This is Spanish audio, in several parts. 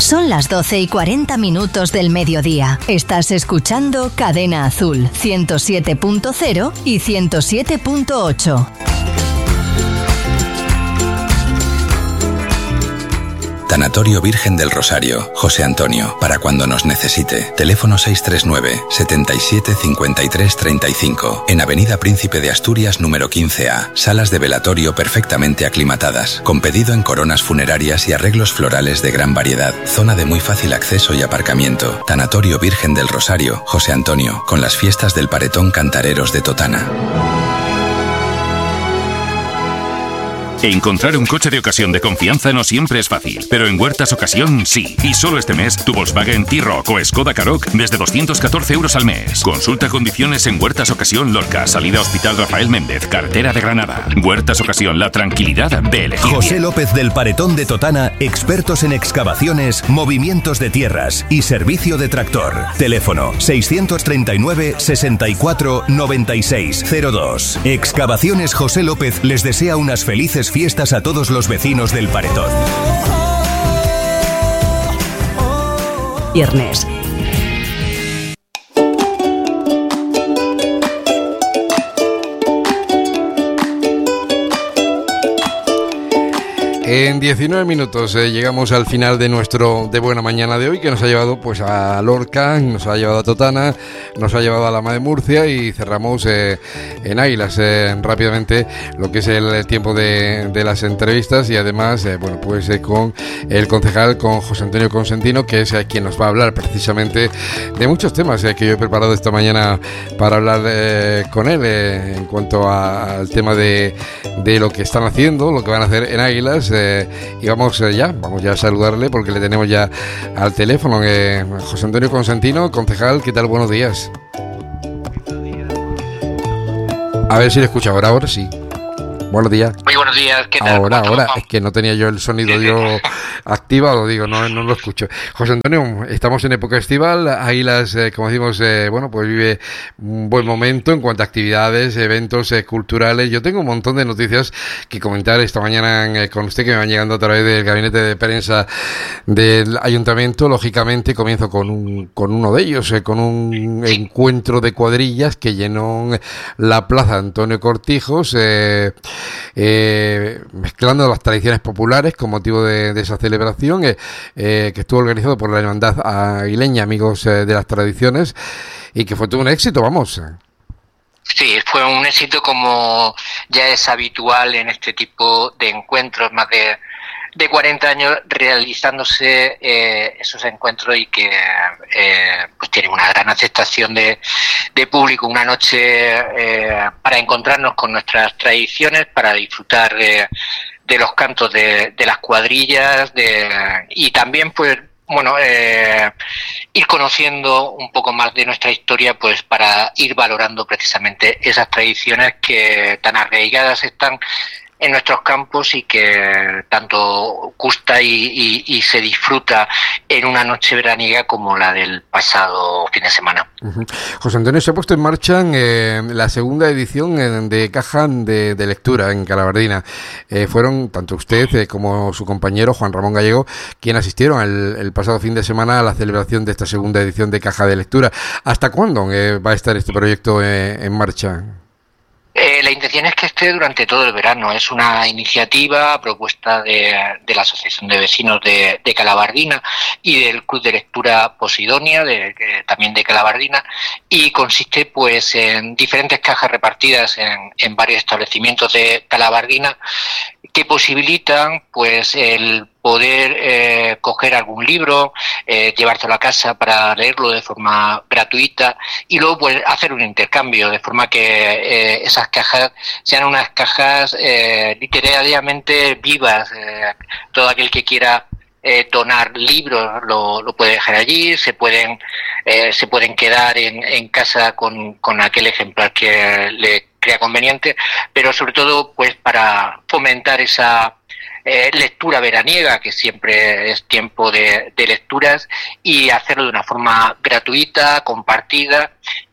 Son las 12:40 del mediodía. Estás escuchando Cadena Azul, 107.0 y 107.8. Tanatorio Virgen del Rosario, José Antonio, para cuando nos necesite. Teléfono 639 77 53 35. En Avenida Príncipe de Asturias, número 15A. Salas de velatorio perfectamente aclimatadas, con pedido en coronas funerarias y arreglos florales de gran variedad. Zona de muy fácil acceso y aparcamiento. Tanatorio Virgen del Rosario, José Antonio, con las fiestas del Paretón Cantareros de Totana. Encontrar un coche de ocasión de confianza no siempre es fácil, pero en Huertas Ocasión sí. Y solo este mes, tu Volkswagen T-Roc o Skoda Karoq desde 214 euros al mes. Consulta condiciones en Huertas Ocasión Lorca, salida Hospital Rafael Méndez, carretera de Granada. Huertas Ocasión, la tranquilidad de elegir. José López del Paretón de Totana, expertos en excavaciones, movimientos de tierras y servicio de tractor. Teléfono 639 64 96 02. Excavaciones José López les desea unas felices fiestas a todos los vecinos del Paretón. Viernes. En 19 minutos llegamos al final de nuestro De Buena Mañana de hoy, que nos ha llevado pues a Lorca, nos ha llevado a Totana, nos ha llevado a Lama de Murcia y cerramos en Águilas rápidamente lo que es el tiempo de las entrevistas y además con el concejal, con José Antonio Consentino, que es quien nos va a hablar precisamente de muchos temas que yo he preparado esta mañana para hablar con él en cuanto al tema de lo que están haciendo, lo que van a hacer en Águilas. Y vamos ya a saludarle porque le tenemos ya al teléfono. José Antonio Consentino, concejal, ¿qué tal? Buenos días. A ver si le escucha ahora sí. Buenos días. Muy buenos días, ¿qué tal? Ahora, es que no tenía yo el sonido activado, no lo escucho. José Antonio, estamos en época estival, Águilas, como decimos, pues vive un buen momento en cuanto a actividades, eventos culturales. Yo tengo un montón de noticias que comentar esta mañana con usted, que me van llegando a través del gabinete de prensa del ayuntamiento. Lógicamente comienzo con uno de ellos, con un encuentro de cuadrillas que llenó la plaza Antonio Cortijos, mezclando las tradiciones populares con motivo de esa celebración que estuvo organizado por la Hermandad Aguileña, Amigos de las Tradiciones, y que fue todo un éxito, vamos. Sí, fue un éxito como ya es habitual en este tipo de encuentros, más de 40 años realizándose esos encuentros y que pues tienen una gran aceptación de público, una noche para encontrarnos con nuestras tradiciones, para disfrutar de los cantos de las cuadrillas y también pues ir conociendo un poco más de nuestra historia, pues para ir valorando precisamente esas tradiciones que tan arraigadas están en nuestros campos y que tanto gusta y se disfruta en una noche veraniega como la del pasado fin de semana. Uh-huh. José Antonio, se ha puesto en marcha la segunda edición de Caja de Lectura en Calabardina. Fueron tanto usted como su compañero Juan Ramón Gallego quienes asistieron el pasado fin de semana a la celebración de esta segunda edición de Caja de Lectura. ¿Hasta cuándo va a estar este proyecto en marcha? La intención es que esté durante todo el verano. Es una iniciativa propuesta de la Asociación de Vecinos de Calabardina y del Club de Lectura Posidonia, también de Calabardina, y consiste pues en diferentes cajas repartidas en varios establecimientos de Calabardina que posibilitan pues el poder coger algún libro, llevárselo a casa para leerlo de forma gratuita y luego pues hacer un intercambio, de forma que esas cajas sean unas cajas literariamente vivas. Todo aquel que quiera donar libros lo puede dejar allí, se pueden quedar en casa con aquel ejemplar que le crea conveniente, pero sobre todo pues para fomentar esa lectura veraniega, que siempre es tiempo de lecturas, y hacerlo de una forma gratuita, compartida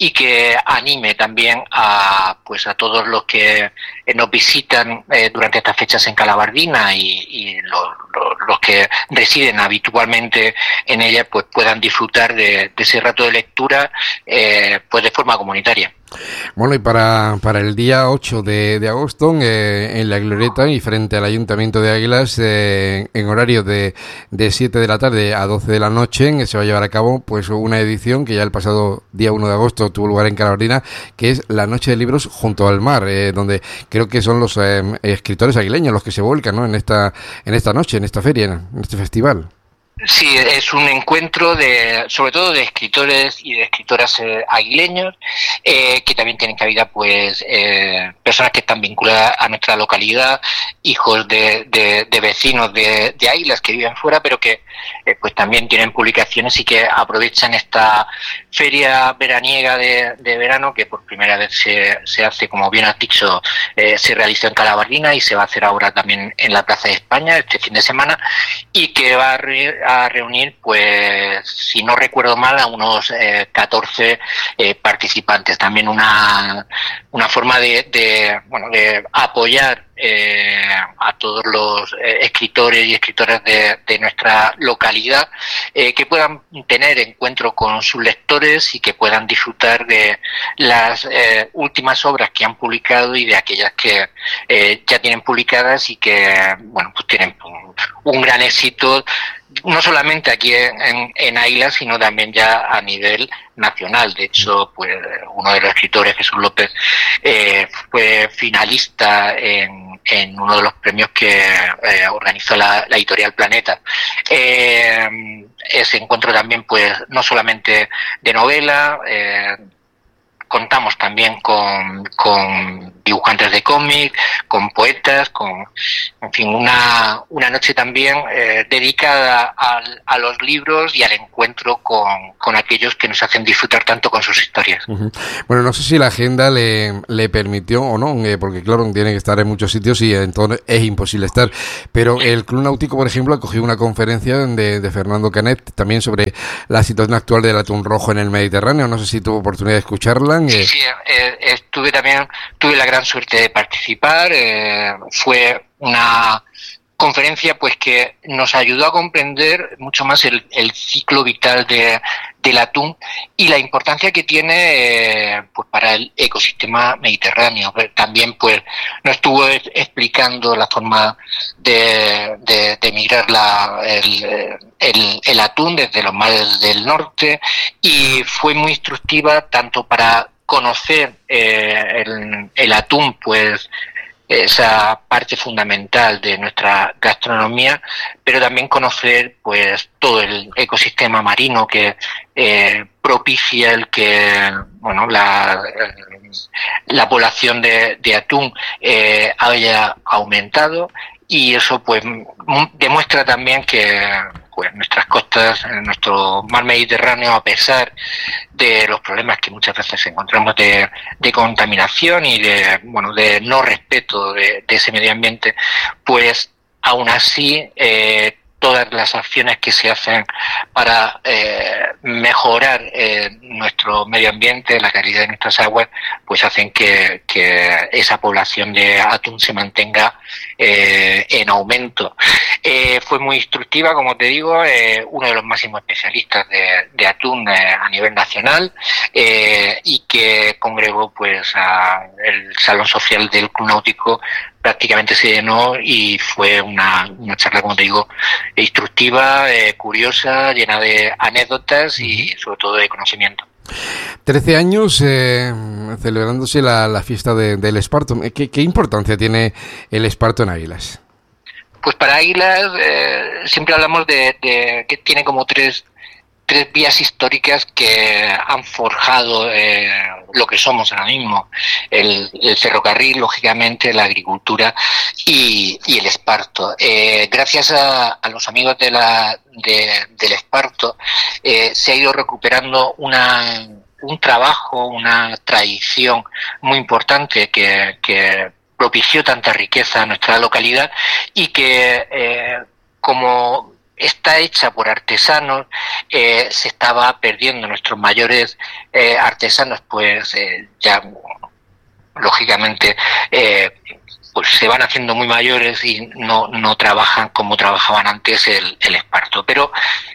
y que anime también a todos los que nos visitan durante estas fechas en Calabardina y los que residen habitualmente en ella pues puedan disfrutar de ese rato de lectura pues de forma comunitaria. Bueno, y para el día 8 de agosto, en la Glorieta y frente al Ayuntamiento de Águilas, en horario de 7 de la tarde a 12 de la noche, se va a llevar a cabo pues una edición que ya el pasado día 1 de agosto tuvo lugar en Calabardina, que es la Noche de Libros junto al mar, donde creo que son los escritores aguileños los que se vuelcan, ¿no? en esta noche, en esta feria, en este festival. Sí, es un encuentro sobre todo de escritores y de escritoras aguileños, que también tienen cabida pues personas que están vinculadas a nuestra localidad, hijos de vecinos de Águilas que viven fuera, pero que pues también tienen publicaciones y que aprovechan esta feria veraniega de verano, que por primera vez se hace, como bien has dicho, se realizó en Calabardina y se va a hacer ahora también en la Plaza de España este fin de semana, y que va a reunir, pues, si no recuerdo mal, a unos 14 participantes. También una forma de apoyar a todos los escritores y escritoras de nuestra localidad, que puedan tener encuentro con sus lectores y que puedan disfrutar de las últimas obras que han publicado y de aquellas que ya tienen publicadas y que pues tienen un gran éxito, no solamente aquí en Águilas, sino también ya a nivel nacional. De hecho, pues uno de los escritores, Jesús López, fue finalista en uno de los premios que organizó la editorial Planeta. Ese encuentro también, pues, no solamente de novela, contamos también con dibujantes de cómic, con poetas, en fin, una noche también dedicada a los libros y al encuentro con aquellos que nos hacen disfrutar tanto con sus historias. Uh-huh. Bueno, no sé si la agenda le permitió o no, porque claro, tiene que estar en muchos sitios y entonces es imposible estar, pero el Club Náutico, por ejemplo, acogió una conferencia de Fernando Canet también sobre la situación actual del atún rojo en el Mediterráneo. No sé si tuvo oportunidad de escucharla. Sí, tuve la gran suerte de participar. Fue una conferencia pues que nos ayudó a comprender mucho más el ciclo vital del atún y la importancia que tiene pues para el ecosistema mediterráneo. También pues nos estuvo explicando la forma de migrar el atún desde los mares del norte, y fue muy instructiva tanto para conocer el atún, pues esa parte fundamental de nuestra gastronomía, pero también conocer pues todo el ecosistema marino que propicia el que la población de atún haya aumentado, y eso pues demuestra también que pues nuestras costas, nuestro mar Mediterráneo, a pesar de los problemas que muchas veces encontramos de contaminación y de no respeto de ese medio ambiente, pues aún así todas las acciones que se hacen para mejorar nuestro medio ambiente, la calidad de nuestras aguas, pues hacen que esa población de atún se mantenga en aumento. Fue muy instructiva, como te digo, uno de los máximos especialistas de atún a nivel nacional, y que congregó pues el Salón Social del Club Náutico. Prácticamente se llenó y fue una charla, como te digo, instructiva, curiosa, llena de anécdotas y sobre todo de conocimiento. 13 años celebrándose la fiesta del Esparto. ¿Qué importancia tiene el Esparto en Águilas? Pues para Águilas siempre hablamos de que tiene como tres vías históricas que han forjado lo que somos ahora mismo: el ferrocarril, lógicamente, la agricultura y el Esparto. Gracias a los amigos del Esparto se ha ido recuperando un trabajo, una tradición muy importante que propició tanta riqueza a nuestra localidad, y que como está hecha por artesanos, se estaba perdiendo. Nuestros mayores artesanos, pues ya lógicamente pues se van haciendo muy mayores y no trabajan como trabajaban antes el esparto. Pero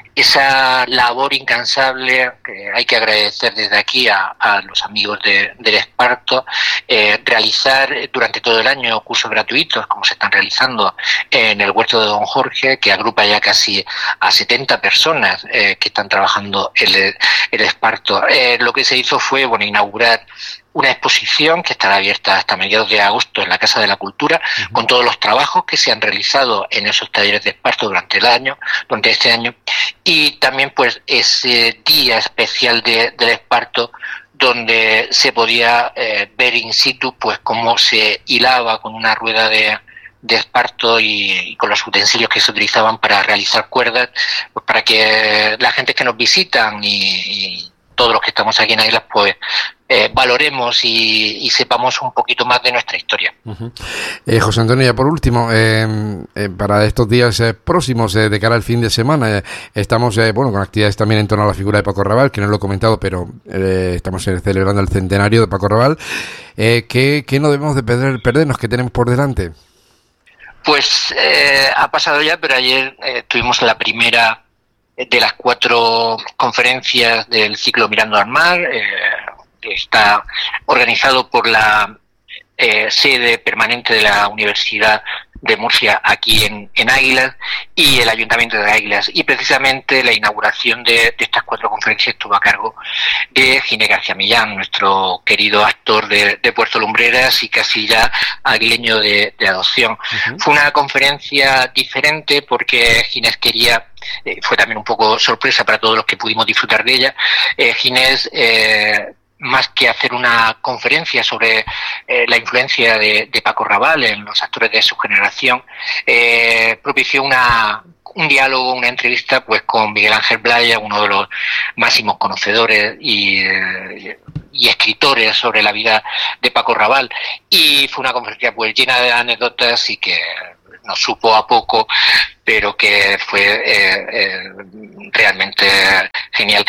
esa labor incansable que hay que agradecer desde aquí a los amigos del esparto, realizar durante todo el año cursos gratuitos, como se están realizando en el Huerto de Don Jorge, que agrupa ya casi a 70 personas que están trabajando el esparto. Lo que se hizo fue inaugurar una exposición que estará abierta hasta mediados de agosto en la Casa de la Cultura, con todos los trabajos que se han realizado en esos talleres de esparto durante este año, y también pues ese día especial del esparto, donde se podía ver in situ pues cómo se hilaba con una rueda de esparto y con los utensilios que se utilizaban para realizar cuerdas, pues para que la gente que nos visitan y todos los que estamos aquí en Águilas pues valoremos y sepamos un poquito más de nuestra historia. José Antonio, ya por último, para estos días próximos, de cara al fin de semana, estamos con actividades también en torno a la figura de Paco Raval, que no lo he comentado, pero estamos celebrando el centenario de Paco Raval. ¿Qué no debemos de perdernos? ¿Qué tenemos por delante? Pues ha pasado ya, pero ayer tuvimos la primera de las 4 conferencias del ciclo Mirando al Mar, que está organizado por la sede permanente de la Universidad de Murcia aquí en Águilas y el Ayuntamiento de Águilas, y precisamente la inauguración de estas 4 conferencias estuvo a cargo de Ginés García Millán, nuestro querido actor de Puerto Lumbreras y casi ya aguileño de adopción. Fue una conferencia diferente porque Ginés quería, fue también un poco sorpresa para todos los que pudimos disfrutar de ella. Ginés, más que hacer una conferencia sobre la influencia de Paco Raval en los actores de su generación, propició un diálogo, una entrevista pues con Miguel Ángel Blaya, uno de los máximos conocedores y escritores sobre la vida de Paco Raval, y fue una conferencia pues llena de anécdotas y que nos supo a poco, pero que fue realmente genial.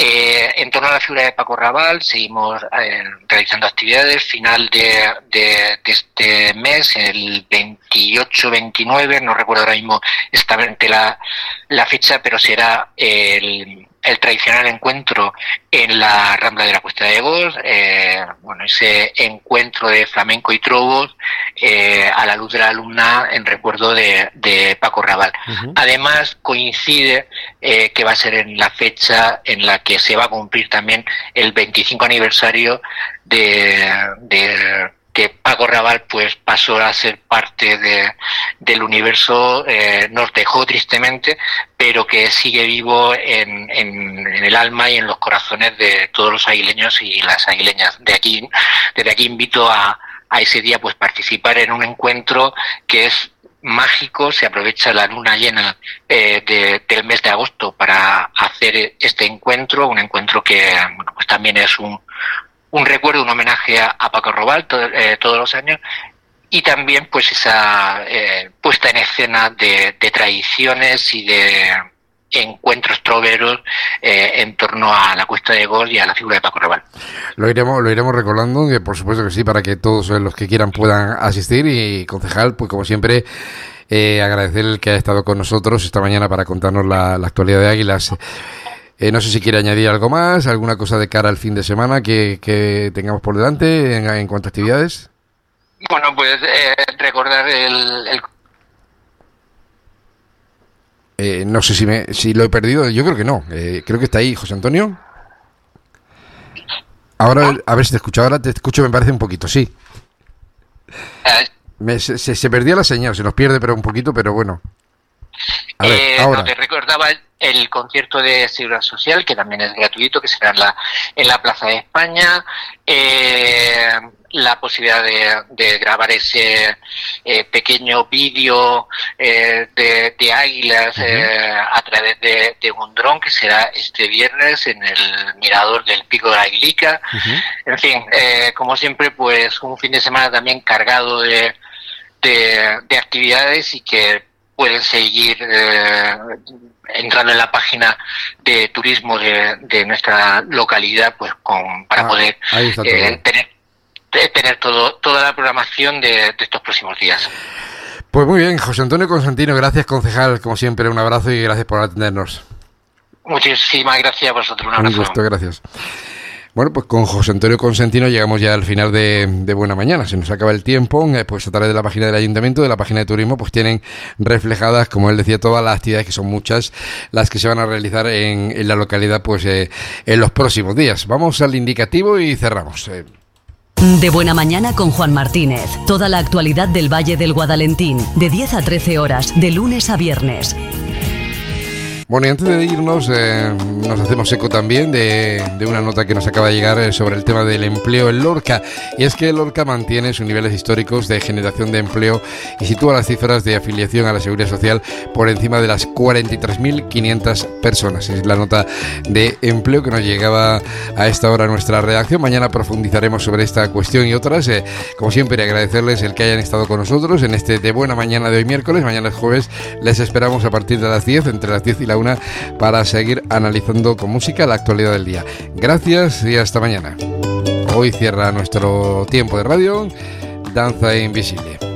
En torno a la figura de Paco Raval seguimos realizando actividades. Final de este mes, el 28-29, no recuerdo ahora mismo exactamente la fecha, pero será el tradicional encuentro en la Rambla de la Cuesta de Gos, ese encuentro de flamenco y trovos a la luz de la luna en recuerdo de Paco Raval. Además coincide que va a ser en la fecha en la que se va a cumplir también el 25 aniversario de que Paco Raval pues pasó a ser parte del universo, nos dejó tristemente, pero que sigue vivo en el alma y en los corazones de todos los aguileños y las aguileñas. Desde aquí invito a ese día pues participar en un encuentro que es mágico. Se aprovecha la luna llena del mes de agosto para hacer este encuentro, un encuentro que pues también es un recuerdo, un homenaje a Paco Raval todos los años, y también pues esa puesta en escena de tradiciones y de encuentros troveros en torno a la Cuesta de Gos y a la figura de Paco Raval. Lo iremos recordando, que por supuesto que sí, para que todos los que quieran puedan asistir. Y concejal, pues como siempre, agradecer el que ha estado con nosotros esta mañana para contarnos la actualidad de Águilas. No sé si quiere añadir algo más, alguna cosa de cara al fin de semana que tengamos por delante en cuanto a actividades. Bueno, pues recordar el no sé si lo he perdido, yo creo que no. Creo que está ahí, José Antonio. Ahora, a ver si te escucho. Ahora te escucho, me parece un poquito, sí. Se perdía la señal, se nos pierde pero un poquito, pero bueno. A ver, ahora. Te recordaba el concierto de Seguridad Social, que también es gratuito, que será en la Plaza de España. La posibilidad de grabar ese pequeño vídeo de Águilas a través de un dron, que será este viernes en el mirador del Pico de la Aguilica. En fin, como siempre, pues un fin de semana también cargado de actividades, y que pueden seguir entrando en la página de turismo de nuestra localidad, pues para poder tener toda la programación de estos próximos días. Pues muy bien, José Antonio Consentino, gracias, concejal, como siempre, un abrazo y gracias por atendernos. Muchísimas gracias a vosotros, un abrazo. Un gusto, gracias. Bueno, pues con José Antonio Consentino llegamos ya al final de Buena Mañana. Se nos acaba el tiempo, pues a través de la página del Ayuntamiento, de la página de Turismo, pues tienen reflejadas, como él decía, todas las actividades, que son muchas, las que se van a realizar en la localidad pues en los próximos días. Vamos al indicativo y cerramos. De Buena Mañana con Juan Martínez. Toda la actualidad del Valle del Guadalentín, de 10 a 13 horas, de lunes a viernes. Bueno, y antes de irnos, nos hacemos eco también de una nota que nos acaba de llegar sobre el tema del empleo en Lorca. Y es que Lorca mantiene sus niveles históricos de generación de empleo y sitúa las cifras de afiliación a la Seguridad Social por encima de las 43.500 personas. Es la nota de empleo que nos llegaba a esta hora a nuestra redacción. Mañana profundizaremos sobre esta cuestión y otras. Como siempre, agradecerles el que hayan estado con nosotros en este De Buena Mañana de hoy miércoles. Mañana es jueves. Les esperamos a partir de las 10, entre las 10 y la 1, para seguir analizando con música la actualidad del día. Gracias y hasta mañana. Hoy cierra nuestro tiempo de radio Danza Invisible.